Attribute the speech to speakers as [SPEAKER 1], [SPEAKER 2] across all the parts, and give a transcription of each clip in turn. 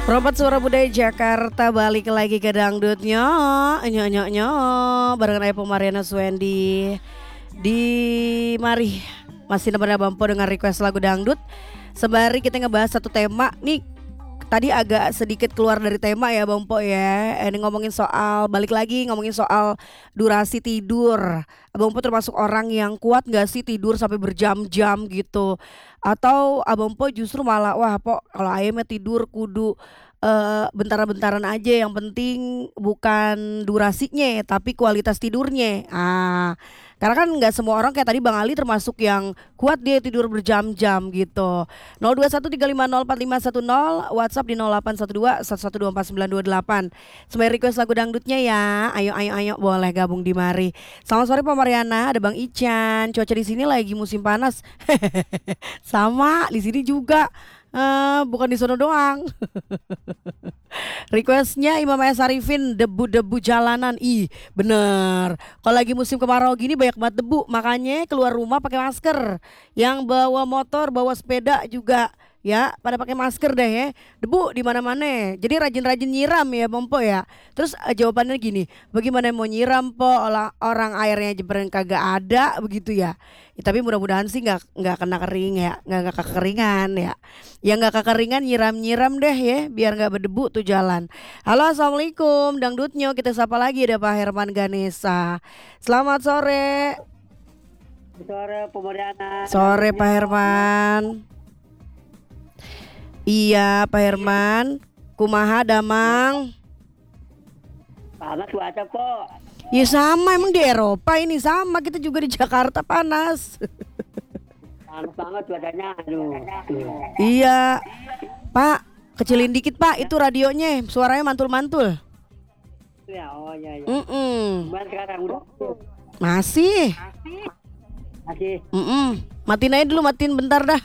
[SPEAKER 1] Perempat Suara Budaya Jakarta balik lagi ke dangdutnya, nyok barengan Ayah Mariana Swendi di mari masih nemenin Bampo dengan request lagu dangdut. Sembari kita ngebahas satu tema nih. Tadi agak sedikit keluar dari tema ya Bampo ya. Ini ngomongin soal balik lagi ngomongin soal durasi tidur. Abang Po termasuk orang yang kuat gak sih tidur sampai berjam-jam gitu? Atau Abang Po justru malah wah Po kalau ayamnya tidur kudu bentaran-bentaran aja, yang penting bukan durasinya tapi kualitas tidurnya. Karena kan nggak semua orang kayak tadi Bang Ali termasuk yang kuat dia tidur berjam-jam gitu. 0213504510, WhatsApp di 081211249228. Semua request lagu dangdutnya ya. Ayo boleh gabung di mari. Selamat sore Pak Mariana, ada Bang Ican. Cuaca di sini lagi musim panas. Sama di sini juga. Bukan di sono doang. Requestnya Imam S. Arifin, debu-debu jalanan. Ih bener, kalau lagi musim kemarau gini banyak banget debu. Makanya keluar rumah pakai masker. Yang bawa motor, bawa sepeda juga ya pada pakai masker deh ya. Debu di mana-mana. Jadi rajin-rajin nyiram ya Mompo ya. Terus jawabannya gini, bagaimana mau nyiram Po, orang airnya jebren kagak ada begitu ya. Ya, tapi mudah-mudahan sih nggak kena kering ya, nggak kekeringan ya. Yang nggak kekeringan nyiram-nyiram deh ya, biar nggak berdebu tuh jalan. Halo assalamualaikum, dangdutnya kita sapa lagi ada Pak Herman Ganesa. Selamat sore.
[SPEAKER 2] Sore Pemuriana.
[SPEAKER 1] Sore Pak Herman. Iya Pak Herman, kumaha damang?
[SPEAKER 2] Panas cuaca kok.
[SPEAKER 1] Ya sama, emang di Eropa ini sama, kita juga di Jakarta panas.
[SPEAKER 2] Panas banget cuacanya. Aduh.
[SPEAKER 1] Iya Pak, kecilin dikit Pak itu radionya, suaranya mantul-mantul.
[SPEAKER 2] Ya, oh ya ya. Gimana sekarang udah?
[SPEAKER 1] Masih.
[SPEAKER 2] Masih.
[SPEAKER 1] Matiin aja dulu, matiin bentar dah.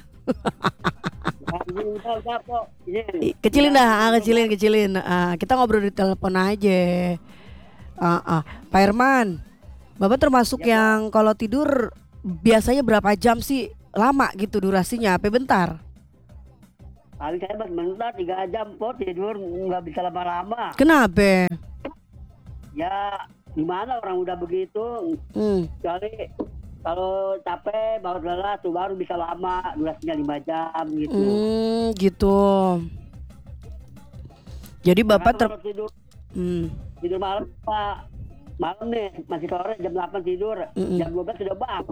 [SPEAKER 2] Udah kok.
[SPEAKER 1] Kecilin dah, kecilin. Kita ngobrol di telepon aja. Pak Herman, Bapak termasuk
[SPEAKER 2] Ya,
[SPEAKER 1] yang kalau tidur biasanya berapa jam sih? Lama gitu durasinya, apa bentar?
[SPEAKER 2] Paling saya bentar 3 jam kok tidur, nggak bisa lama-lama.
[SPEAKER 1] Kenapa?
[SPEAKER 2] Ya gimana orang udah begitu. Kecuali kalau capek baru lelah tuh baru bisa lama, durasinya 5 jam gitu.
[SPEAKER 1] Gitu. Jadi Bapak
[SPEAKER 2] Kalau tidur malam Pak. Malam nih masih sore jam 8 tidur, jam 12 sudah bangun.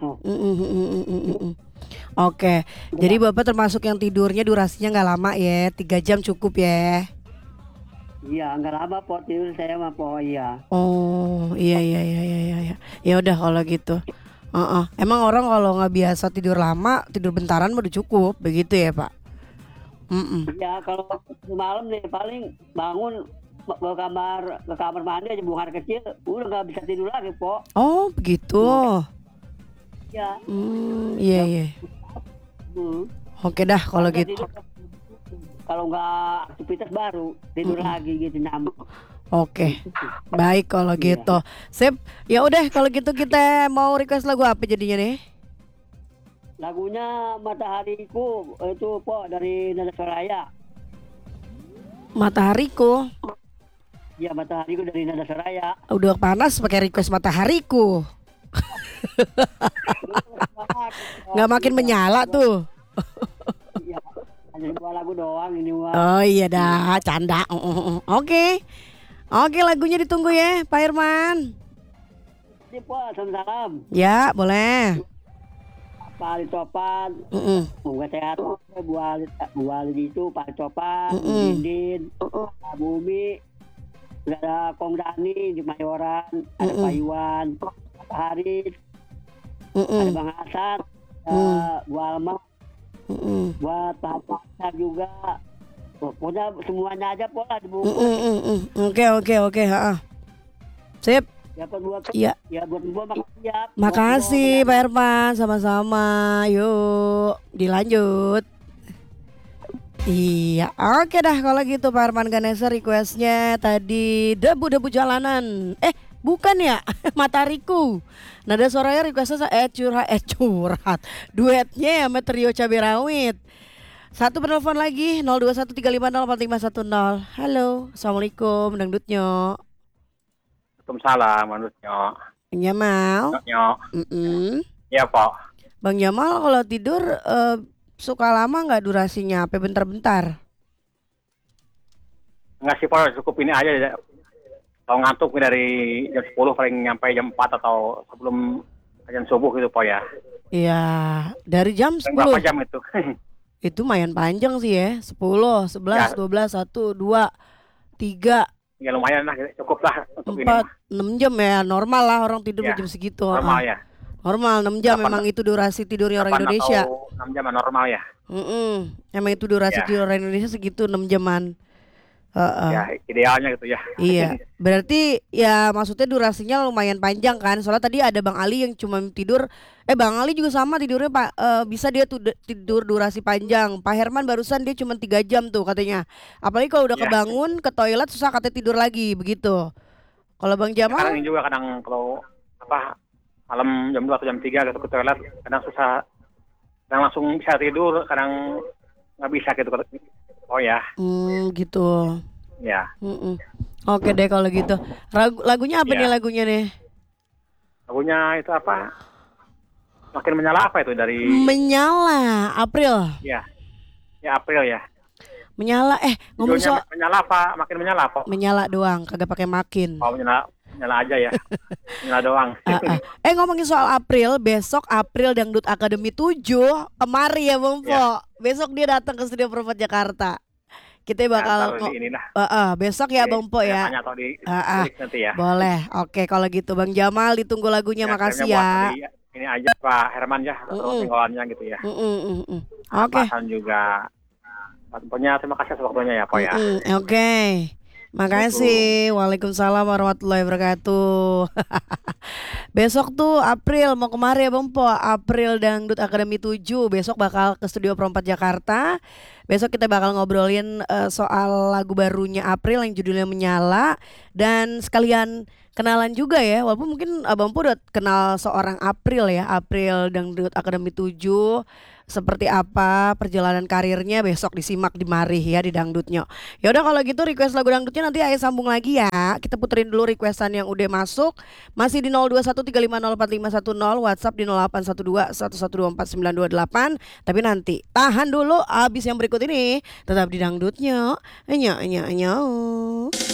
[SPEAKER 1] Oke, jadi Bapak termasuk yang tidurnya durasinya nggak lama ya, 3 jam cukup ya?
[SPEAKER 2] Iya, nggak lama Po tidur saya mah Po, iya.
[SPEAKER 1] Oh iya. Ya udah kalau gitu. Emang orang kalau nggak biasa tidur lama, tidur bentaran udah cukup, begitu ya Pak?
[SPEAKER 2] Iya, kalau malam nih paling bangun ke kamar mandi aja buang air kecil, udah nggak bisa tidur lagi Po.
[SPEAKER 1] Oh begitu.
[SPEAKER 2] Ya.
[SPEAKER 1] Iya. Oke dah kalau gitu.
[SPEAKER 2] Kalau nggak aktivitas baru tidur lagi gitu nyambung.
[SPEAKER 1] Oke, baik kalau gitu. Sip, ya udah kalau gitu kita mau request lagu apa jadinya nih?
[SPEAKER 2] Lagunya Matahariku itu Po dari Nada Soraya.
[SPEAKER 1] Matahariku.
[SPEAKER 2] Ya Matahariku dari Nada Soraya.
[SPEAKER 1] Udah panas pakai request matahariku. Nggak makin menyala tuh.
[SPEAKER 2] Iya, hanya 2 lagu doang ini mah.
[SPEAKER 1] Oh iya dah, canda. Oke, lagunya ditunggu ya Pak Herman.
[SPEAKER 2] Ini Po, salam.
[SPEAKER 1] Ya boleh.
[SPEAKER 2] Pak Ali Topan, Bunga Sehat, Bu Ali itu, Pak Ali Topan, Dindin, Pak Bumi, udah ada Kong Dani di Mayoran, ada Pak Iwan, Pak Haris, ada Bang Hasan, Bu Alma, buat Pak Pasar juga. Pokoknya semuanya aja Po lah dibungkus.
[SPEAKER 1] Oke. Sip.
[SPEAKER 2] Ya buat
[SPEAKER 1] Iya.
[SPEAKER 2] ya buat makasih ya.
[SPEAKER 1] Makasih Pak Herman, sama-sama. Yuk, dilanjut. Iya, oke dah kalau gitu Pak Herman Ganesa requestnya tadi debu-debu jalanan. Bukan ya, Matahariku. Nada Soraya requestnya curhat. Duetnya ya sama trio cabai rawit. Satu penelpon lagi 0213504510. Halo, assalamualaikum dangdutnya.
[SPEAKER 3] Waalaikumsalam, menurutnya.
[SPEAKER 1] Bang Jamal.
[SPEAKER 3] Nyok. Iya, Pak.
[SPEAKER 1] Bang Jamal kalau tidur suka lama nggak durasinya? Apa bentar-bentar?
[SPEAKER 3] Enggak sih, Pak, cukup ini aja ya. Kalau ngantuk dari jam 10 paling nyampe jam 4 atau sebelum azan subuh gitu, Pak ya.
[SPEAKER 1] Iya, dari jam
[SPEAKER 3] Paling berapa
[SPEAKER 1] 10.
[SPEAKER 3] jam itu?
[SPEAKER 1] Itu lumayan panjang sih ya. 10, 11,
[SPEAKER 3] Ya.
[SPEAKER 1] 12, 1, 2, 3,
[SPEAKER 3] Ya lumayan lah, cukup lah untuk ini.
[SPEAKER 1] 4, 6 jam ya. Normal lah orang tidur
[SPEAKER 3] Ya,
[SPEAKER 1] jam segitu.
[SPEAKER 3] Normal ya.
[SPEAKER 1] Normal 6 jam
[SPEAKER 3] 8
[SPEAKER 1] memang itu durasi tidurnya orang
[SPEAKER 3] 8
[SPEAKER 1] Indonesia.
[SPEAKER 3] atau 6 jam normal ya.
[SPEAKER 1] Emang itu durasi
[SPEAKER 3] Ya.
[SPEAKER 1] tidur orang Indonesia segitu 6 jaman. Heeh.
[SPEAKER 3] Ya, idealnya gitu ya.
[SPEAKER 1] Iya, berarti ya maksudnya durasinya lumayan panjang kan? Soalnya tadi ada Bang Ali yang cuma tidur, Bang Ali juga sama tidurnya Pak, bisa dia tuh tidur durasi panjang. Pak Herman barusan dia cuma 3 jam tuh katanya. Apalagi kalau udah
[SPEAKER 3] Ya.
[SPEAKER 1] kebangun ke toilet susah katanya tidur lagi begitu. Kalau Bang
[SPEAKER 3] Kadang
[SPEAKER 1] Jamal,
[SPEAKER 3] ini juga kadang kalau malam jam 2 atau jam 3 gitu ke toilet kadang susah. Kadang langsung bisa tidur, kadang nggak bisa gitu. Oh ya,
[SPEAKER 1] gitu.
[SPEAKER 3] ya.
[SPEAKER 1] Mm-mm. Oke deh kalau gitu. Lagunya apa
[SPEAKER 3] Ya.
[SPEAKER 1] nih lagunya nih?
[SPEAKER 3] Lagunya itu apa? Makin menyala apa itu dari
[SPEAKER 1] Menyala, April.
[SPEAKER 3] ya April ya.
[SPEAKER 1] Menyala, ngomong
[SPEAKER 3] Judulnya
[SPEAKER 1] soal
[SPEAKER 3] menyala apa? Makin menyala apa?
[SPEAKER 1] menyala doang, kagak pakai makin.
[SPEAKER 3] Oh menyala aja ya. Menyala doang.
[SPEAKER 1] Ngomongin soal April, besok April Dangdut Akademi 7 kemari ya Bang Po.
[SPEAKER 3] Ya.
[SPEAKER 1] Besok dia datang ke Studio Perempat Jakarta. Kita bakal
[SPEAKER 3] Ntar di inilah.
[SPEAKER 1] besok ya Bang Po ya.
[SPEAKER 3] Tanya atau di
[SPEAKER 1] Ah,
[SPEAKER 3] lirik nanti ya.
[SPEAKER 1] Boleh. Oke, kalau gitu Bang Jamal ditunggu lagunya,
[SPEAKER 3] Ya,
[SPEAKER 1] makasih
[SPEAKER 3] akhirnya buat
[SPEAKER 1] ya.
[SPEAKER 3] tadi ini aja Pak Herman ya, tinggalannya gitu ya.
[SPEAKER 1] Oke.
[SPEAKER 3] Pasan juga. Pokoknya terima kasih atas waktunya ya Pak ya.
[SPEAKER 1] Oke. Makasih. Waalaikumsalam warahmatullahi wabarakatuh. Besok tuh April mau kemari ya Bang Po. April Dangdut Akademi 7 besok bakal ke Studio Perempat Jakarta. Besok kita bakal ngobrolin soal lagu barunya April yang judulnya Menyala. Dan sekalian kenalan juga ya. Walaupun mungkin Abang Po udah kenal seorang April ya. April Dangdut Akademi 7. Seperti apa perjalanan karirnya besok disimak di Marih ya di Dangdutnya. Ya udah kalau gitu request lagu dangdutnya nanti Ayah sambung lagi ya. Kita puterin dulu requestan yang udah masuk. Masih di 0213504510, WhatsApp di 081211242928. Tapi nanti tahan dulu, abis yang berikut ini tetap di Dangdutnya. Enyak.